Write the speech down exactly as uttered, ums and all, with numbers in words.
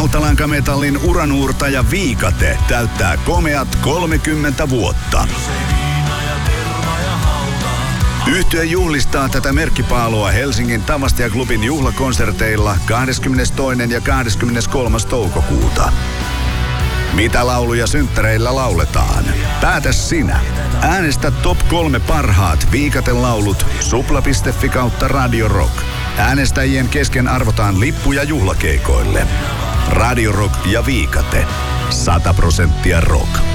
Rautalankametallin uranuurtaja Viikate täyttää komeat kolmekymmentä vuotta. Yhtye juhlistaa tätä merkkipaalua Helsingin Tavastiaklubin juhlakonserteilla kahdeskymmenestoinen ja kahdeskymmeneskolmas toukokuuta. Mitä lauluja synttäreillä lauletaan? Päätä sinä. Äänestä top kolme parhaat Viikate-laulut supla piste fi kautta Radio Rock. Äänestäjien kesken arvotaan lippuja juhlakeikoille. Radio Rock ja Viikate. sata prosenttia rock.